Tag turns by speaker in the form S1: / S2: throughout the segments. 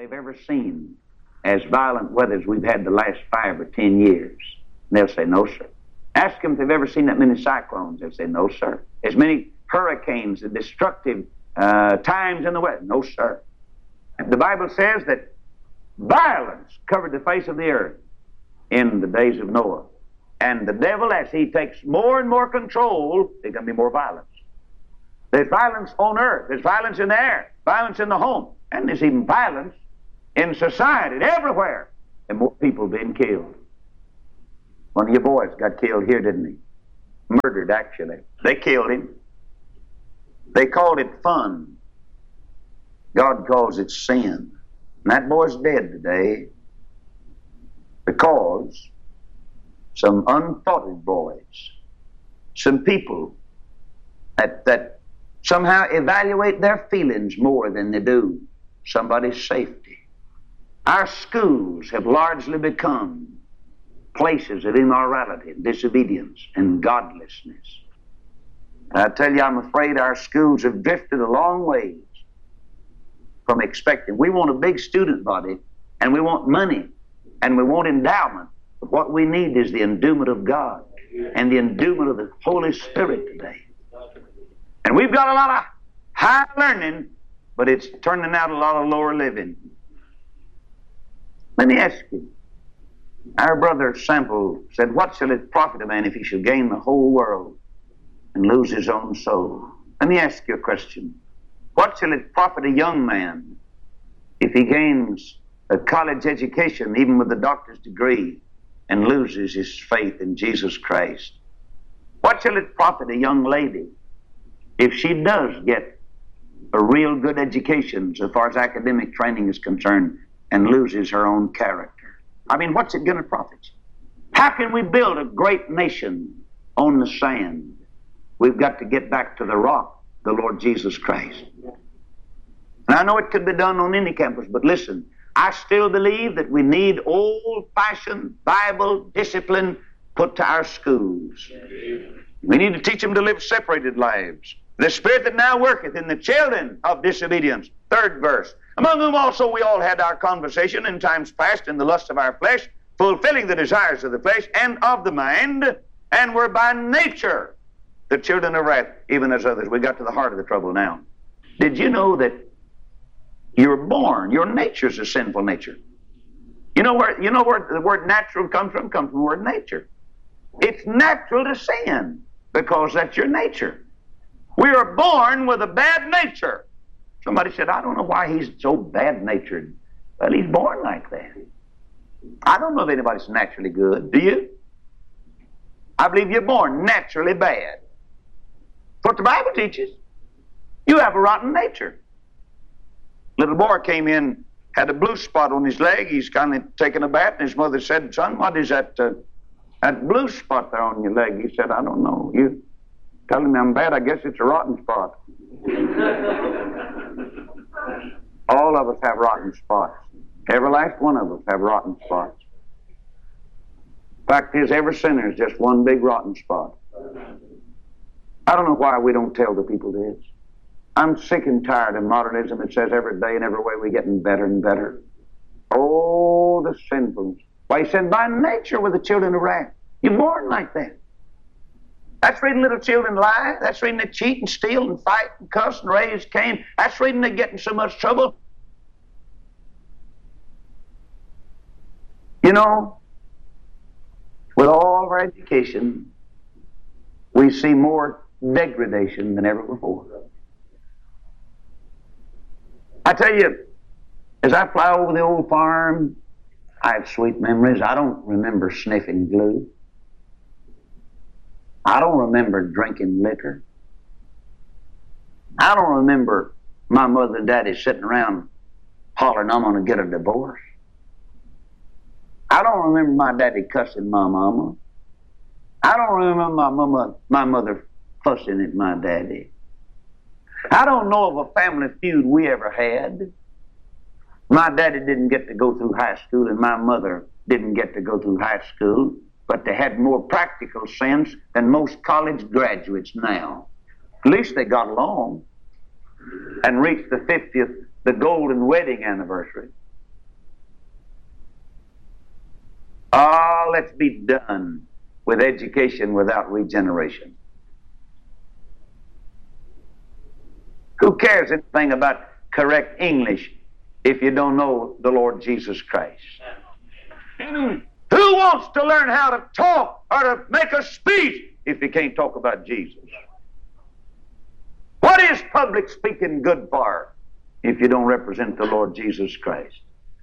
S1: they've ever seen as violent weather as we've had the last 5 or 10 years? And they'll say, no, sir. Ask them if they've ever seen that many cyclones. They'll say, no, sir. As many hurricanes and destructive times in the weather. No, sir. The Bible says that violence covered the face of the earth in the days of Noah. And the devil, as he takes more and more control, there's going to be more violence. There's violence on earth. There's violence in the air. Violence in the home. And there's even violence in society, everywhere. And more people being killed. One of your boys got killed here, didn't he? Murdered, actually. They killed him. They called it fun. God calls it sin. And that boy's dead today because some unthought boys, some people that somehow evaluate their feelings more than they do somebody's safety. Our schools have largely become places of immorality, disobedience, and godlessness. And I tell you, I'm afraid our schools have drifted a long ways from expecting. We want a big student body, and we want money, and we want endowment. But what we need is the endowment of God and the endowment of the Holy Spirit today. And we've got a lot of high learning, but it's turning out a lot of lower living. Let me ask you. Our brother Sample said, what shall it profit a man if he shall gain the whole world and lose his own soul? Let me ask you a question. What shall it profit a young man if he gains a college education, even with a doctor's degree, and loses his faith in Jesus Christ? What shall it profit a young lady if she does get a real good education so far as academic training is concerned and loses her own character? I mean, what's it going to profit you? How can we build a great nation on the sand? We've got to get back to the rock, the Lord Jesus Christ. And I know it could be done on any campus, but listen, I still believe that we need old-fashioned Bible discipline put to our schools. We need to teach them to live separated lives. The spirit that now worketh in the children of disobedience. 3rd verse. Among whom also we all had our conversation in times past in the lust of our flesh, fulfilling the desires of the flesh and of the mind, and were by nature the children of wrath, even as others. We got to the heart of the trouble now. Did you know that you're born, your nature's a sinful nature? You know where the word natural comes from? Comes from the word nature. It's natural to sin because that's your nature. We are born with a bad nature. Somebody said, I don't know why he's so bad-natured. Well, he's born like that. I don't know if anybody's naturally good. Do you? I believe you're born naturally bad. What the Bible teaches. You have a rotten nature. Little boy came in, had a blue spot on his leg. He's kind of taking a bath, and his mother said, son, what is that blue spot there on your leg? He said, I don't know. You telling me I'm bad? I guess it's a rotten spot. All of us have rotten spots. Every last one of us have rotten spots. Fact is, every sinner is just one big rotten spot. I don't know why we don't tell the people this. I'm sick and tired of modernism. It says every day and every way we're getting better and better. Oh, the sinfulness. Why, he said, by nature we're the children of wrath. You're born like that. That's reading little children lie. That's reading they cheat and steal and fight and cuss and raise Cain. That's reading they get in so much trouble. You know, with all of our education, we see more degradation than ever before. I tell you, as I fly over the old farm, I have sweet memories. I don't remember sniffing glue. I don't remember drinking liquor. I don't remember my mother and daddy sitting around hollering, I'm going to get a divorce. I don't remember my daddy cussing my mama. I don't remember my mother fussing at my daddy. I don't know of a family feud we ever had. My daddy didn't get to go through high school, and my mother didn't get to go through high school, but they had more practical sense than most college graduates now. At least they got along and reached the 50th, the golden wedding anniversary. Oh, let's be done with education without regeneration. Who cares anything about correct English if you don't know the Lord Jesus Christ? Who wants to learn how to talk or to make a speech if you can't talk about Jesus? What is public speaking good for if you don't represent the Lord Jesus Christ?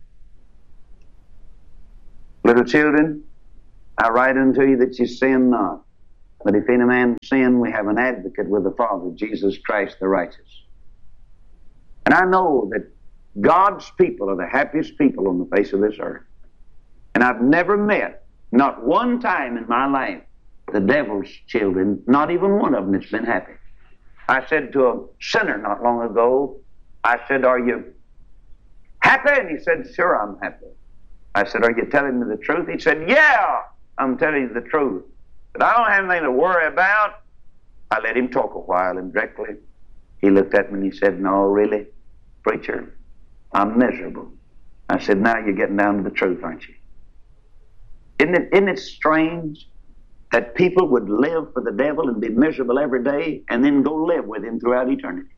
S1: Little children, I write unto you that you sin not. But if any man sin, we have an advocate with the Father, Jesus Christ the righteous. And I know that God's people are the happiest people on the face of this earth. And I've never met, not one time in my life, the devil's children, not even one of them that's been happy. I said to a sinner not long ago, I said, are you happy? And he said, sure, I'm happy. I said, are you telling me the truth? He said, yeah, I'm telling you the truth. But I don't have anything to worry about. I let him talk a while, and directly he looked at me and he said, no, really, preacher, I'm miserable. I said, now you're getting down to the truth, aren't you? Isn't it strange that people would live for the devil and be miserable every day and then go live with him throughout eternity?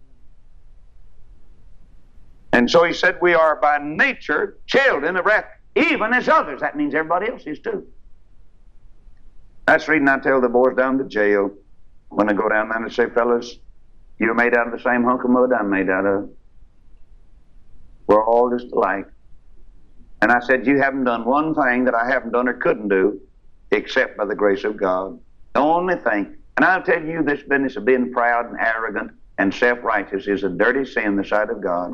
S1: And so he said, we are by nature children of wrath, even as others. That means everybody else is too. That's the reason I tell the boys down to jail, when I go down there and say, fellas, you're made out of the same hunk of mud I'm made out of. We're all just alike. And I said, you haven't done one thing that I haven't done or couldn't do except by the grace of God. The only thing. And I'll tell you, this business of being proud and arrogant and self-righteous is a dirty sin in the sight of God.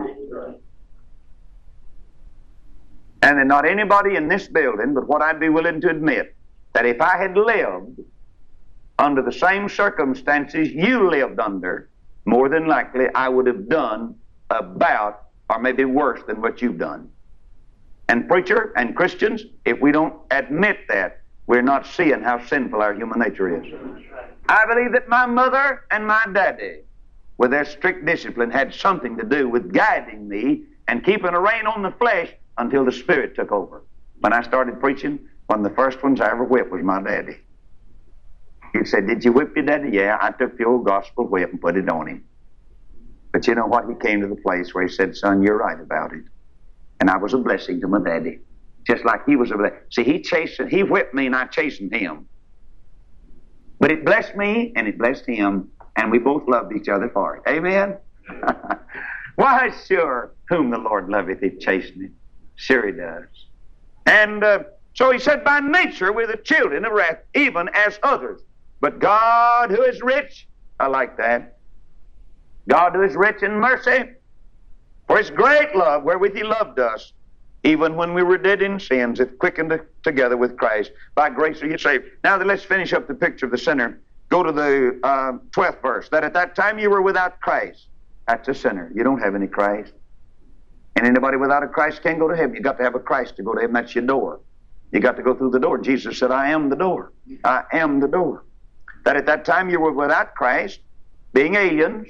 S1: And there's not anybody in this building but what I'd be willing to admit, that if I had lived under the same circumstances you lived under, more than likely I would have done about, or maybe worse than what you've done. And preacher and Christians, if we don't admit that, we're not seeing how sinful our human nature is. I believe that my mother and my daddy, with their strict discipline, had something to do with guiding me and keeping a rein on the flesh until the Spirit took over. When I started preaching, one of the first ones I ever whipped was my daddy. He said, did you whip your daddy? Yeah, I took the old gospel whip and put it on him. But you know what? He came to the place where he said, son, you're right about it. And I was a blessing to my daddy, just like he was a blessing. See, he whipped me and I chastened him. But it blessed me and it blessed him, and we both loved each other for it. Amen? Why, sure, whom the Lord loveth, he chasteneth. Sure he does. And so he said, by nature we're the children of wrath, even as others. But God, who is rich, I like that. God, who is rich in mercy, for his great love wherewith he loved us, even when we were dead in sins, hath quickened together with Christ. By grace are you saved. Now let's finish up the picture of the sinner. Go to the 12th verse. That at that time you were without Christ. That's a sinner. You don't have any Christ. And anybody without a Christ can't go to heaven. You've got to have a Christ to go to heaven. That's your door. You got to go through the door. Jesus said, I am the door. I am the door. That at that time you were without Christ, being aliens.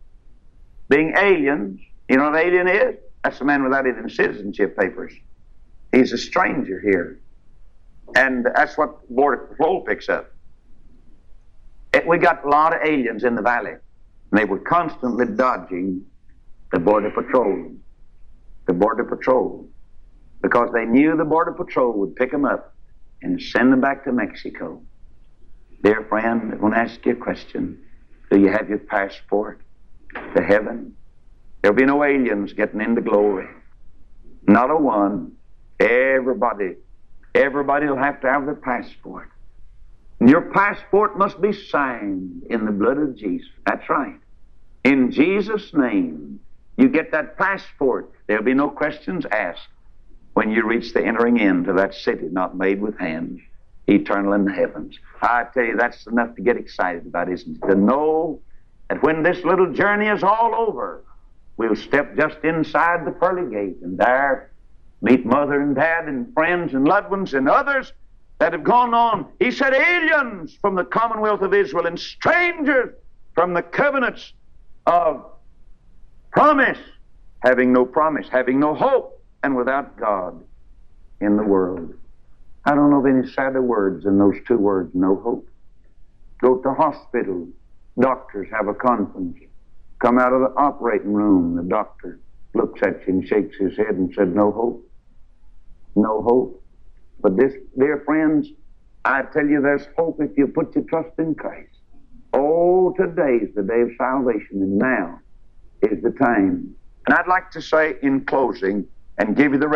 S1: You know what an alien is? That's a man without any citizenship papers. He's a stranger here. And that's what Border Patrol picks up. We got a lot of aliens in the valley. And they were constantly dodging the Border Patrol. The Border Patrol. Because they knew the Border Patrol would pick them up and send them back to Mexico. Dear friend, I want to ask you a question. Do you have your passport to heaven? There'll be no aliens getting into glory. Not a one. Everybody will have to have their passport. And your passport must be signed in the blood of Jesus. That's right. In Jesus' name, you get that passport. There'll be no questions asked when you reach the entering into that city not made with hands, eternal in the heavens. I tell you, that's enough to get excited about, isn't it? To know that when this little journey is all over, we'll step just inside the pearly gate and there meet mother and dad and friends and loved ones and others that have gone on. He said, aliens from the commonwealth of Israel and strangers from the covenants of promise, having no hope, and without God in the world. I don't know of any sadder words than those two words, no hope. Go to hospital, doctors have a conference. Come out of the operating room, the doctor looks at you and shakes his head and said, no hope, no hope. But this, dear friends, I tell you there's hope if you put your trust in Christ. Oh, today's the day of salvation, and now is the time. And I'd like to say in closing and give you the